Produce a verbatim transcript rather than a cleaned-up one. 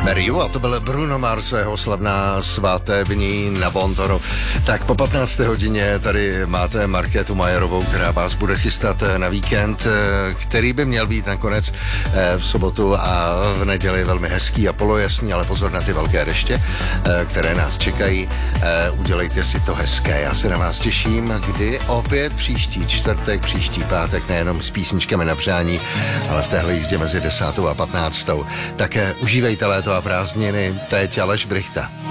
Mary You, a to byl Bruno Mars, jeho slavná svátební na Bontoru. Tak po patnácté hodině tady máte Markétu Majerovou, která vás bude chystat na víkend, který by měl být nakonec v sobotu a v neděli velmi hezký a polojasný, ale pozor na ty velké deště, které nás čekají. Udělejte si to hezké. Já se na vás těším, kdy opět příští čtvrtek, příští pátek, nejenom s písničkami na přání, ale v téhle jízdě mezi desátou a patnáctou. Také užívejte léto a prázdniny. Teď Aleš Brychta.